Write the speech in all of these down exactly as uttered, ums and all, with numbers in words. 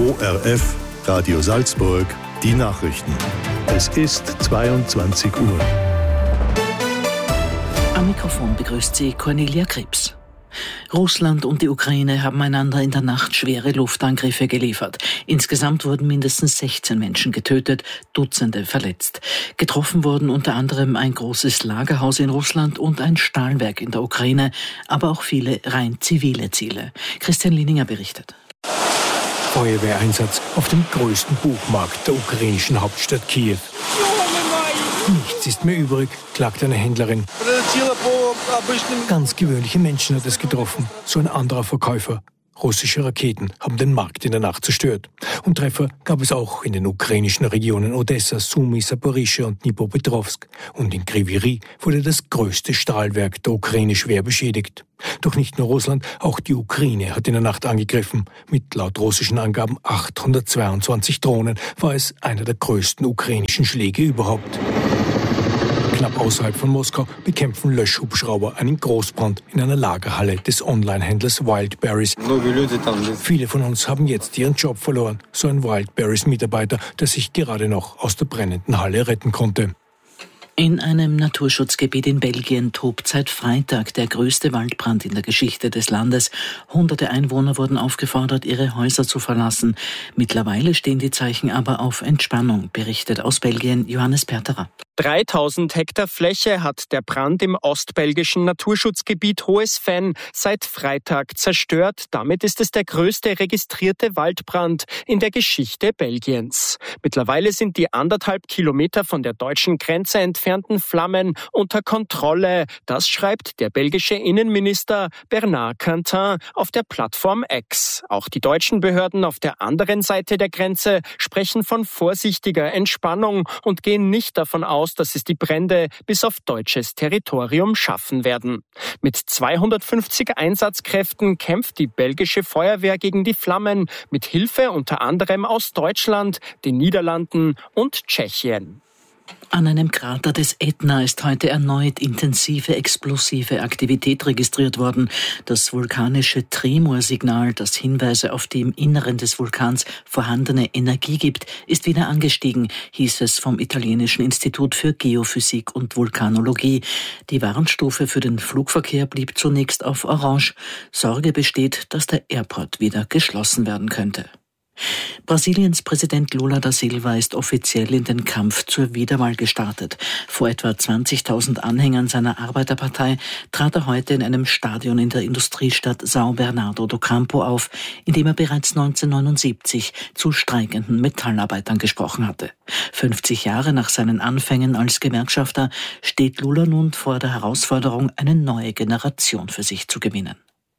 O R F, Radio Salzburg, die Nachrichten. Es ist zweiundzwanzig Uhr. Am Mikrofon begrüßt sie Cornelia Krebs. Russland und die Ukraine haben einander in der Nacht schwere Luftangriffe geliefert. Insgesamt wurden mindestens sechzehn Menschen getötet, Dutzende verletzt. Getroffen wurden unter anderem ein großes Lagerhaus in Russland und ein Stahlwerk in der Ukraine, aber auch viele rein zivile Ziele. Christian Lininger berichtet. Feuerwehreinsatz auf dem größten Buchmarkt der ukrainischen Hauptstadt Kiew. Nichts ist mehr übrig, klagt eine Händlerin. Ganz gewöhnliche Menschen hat es getroffen, so ein anderer Verkäufer. Russische Raketen haben den Markt in der Nacht zerstört. Und Treffer gab es auch in den ukrainischen Regionen Odessa, Sumy, Saporischschja und Dnipropetrovsk. Und in Kryvyi Rih wurde das größte Stahlwerk der Ukraine schwer beschädigt. Doch nicht nur Russland, auch die Ukraine hat in der Nacht angegriffen. Mit laut russischen Angaben achthundertzweiundzwanzig Drohnen war es einer der größten ukrainischen Schläge überhaupt. Knapp außerhalb von Moskau bekämpfen Löschhubschrauber einen Großbrand in einer Lagerhalle des Online-Händlers Wildberries. Viele von uns haben jetzt ihren Job verloren, so ein Wildberries-Mitarbeiter, der sich gerade noch aus der brennenden Halle retten konnte. In einem Naturschutzgebiet in Belgien tobt seit Freitag der größte Waldbrand in der Geschichte des Landes. Hunderte Einwohner wurden aufgefordert, ihre Häuser zu verlassen. Mittlerweile stehen die Zeichen aber auf Entspannung, berichtet aus Belgien Johannes Perterer. dreitausend Hektar Fläche hat der Brand im ostbelgischen Naturschutzgebiet Hohes Venn seit Freitag zerstört. Damit ist es der größte registrierte Waldbrand in der Geschichte Belgiens. Mittlerweile sind die anderthalb Kilometer von der deutschen Grenze entfernten Flammen unter Kontrolle. Das schreibt der belgische Innenminister Bernard Quentin auf der Plattform X. Auch die deutschen Behörden auf der anderen Seite der Grenze sprechen von vorsichtiger Entspannung und gehen nicht davon aus, dass es die Brände bis auf deutsches Territorium schaffen werden. Mit zweihundertfünfzig Einsatzkräften kämpft die belgische Feuerwehr gegen die Flammen, mit Hilfe unter anderem aus Deutschland, den Niederlanden und Tschechien. An einem Krater des Ätna ist heute erneut intensive explosive Aktivität registriert worden. Das vulkanische Tremorsignal, das Hinweise auf die im Inneren des Vulkans vorhandene Energie gibt, ist wieder angestiegen, hieß es vom italienischen Institut für Geophysik und Vulkanologie. Die Warnstufe für den Flugverkehr blieb zunächst auf Orange. Sorge besteht, dass der Airport wieder geschlossen werden könnte. Brasiliens Präsident Lula da Silva ist offiziell in den Kampf zur Wiederwahl gestartet. Vor etwa zwanzigtausend Anhängern seiner Arbeiterpartei trat er heute in einem Stadion in der Industriestadt São Bernardo do Campo auf, in dem er bereits neunzehnhundertneunundsiebzig zu streikenden Metallarbeitern gesprochen hatte. fünfzig Jahre nach seinen Anfängen als Gewerkschafter steht Lula nun vor der Herausforderung, eine neue Generation für sich zu gewinnen.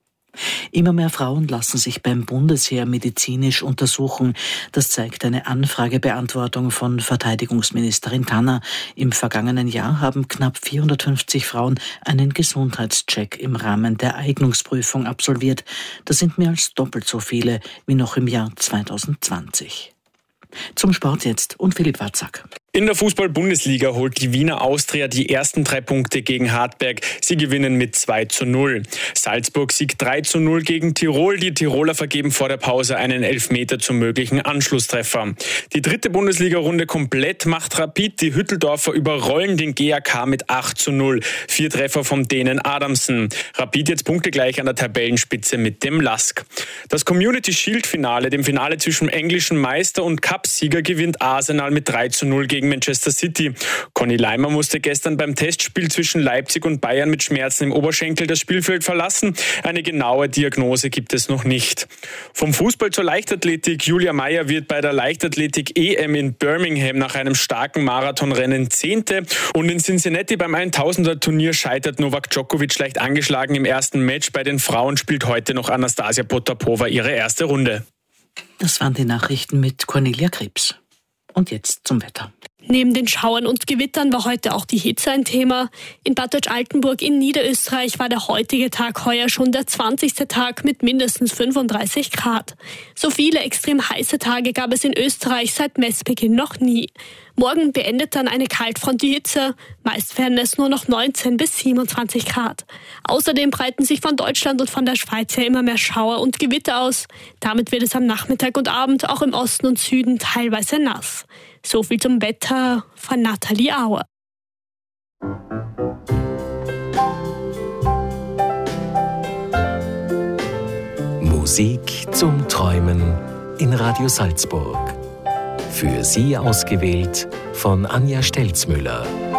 Immer mehr Frauen lassen sich beim Bundesheer medizinisch untersuchen. Das zeigt eine Anfragebeantwortung von Verteidigungsministerin Tanner. Im vergangenen Jahr haben knapp vierhundertfünfzig Frauen einen Gesundheitscheck im Rahmen der Eignungsprüfung absolviert. Das sind mehr als doppelt so viele wie noch im Jahr zweitausendzwanzig. Zum Sport jetzt und Philipp Watzak. In der Fußball-Bundesliga holt die Wiener Austria die ersten drei Punkte gegen Hartberg. Sie gewinnen mit zwei zu null. Salzburg siegt drei zu null gegen Tirol. Die Tiroler vergeben vor der Pause einen Elfmeter zum möglichen Anschlusstreffer. Die dritte Bundesliga-Runde komplett macht Rapid. Die Hütteldorfer überrollen den G A K mit acht zu null. Vier Treffer vom Dänen Adamsen. Rapid jetzt punktegleich an der Tabellenspitze mit dem Lask. Das Community Shield-Finale, dem Finale zwischen englischen Meister und Cupsieger, gewinnt Arsenal mit drei zu null gegen Manchester City. Conny Leimer musste gestern beim Testspiel zwischen Leipzig und Bayern mit Schmerzen im Oberschenkel das Spielfeld verlassen. Eine genaue Diagnose gibt es noch nicht. Vom Fußball zur Leichtathletik. Julia Meyer wird bei der Leichtathletik-E M in Birmingham nach einem starken Marathonrennen Zehnte. Und in Cincinnati beim tausender-Turnier scheitert Novak Djokovic leicht angeschlagen im ersten Match. Bei den Frauen spielt heute noch Anastasia Potapova ihre erste Runde. Das waren die Nachrichten mit Cornelia Krebs. Und jetzt zum Wetter. Neben den Schauern und Gewittern war heute auch die Hitze ein Thema. In Bad Deutsch-Altenburg in Niederösterreich war der heutige Tag heuer schon der zwanzigste Tag mit mindestens fünfunddreißig Grad. So viele extrem heiße Tage gab es in Österreich seit Messbeginn noch nie. Morgen beendet dann eine Kaltfront die Hitze. Meist werden es nur noch neunzehn bis siebenundzwanzig Grad. Außerdem breiten sich von Deutschland und von der Schweiz her immer mehr Schauer und Gewitter aus. Damit wird es am Nachmittag und Abend auch im Osten und Süden teilweise nass. So viel zum Wetter von Nathalie Auer. Musik zum Träumen in Radio Salzburg. Für Sie ausgewählt von Anja Stelzmüller.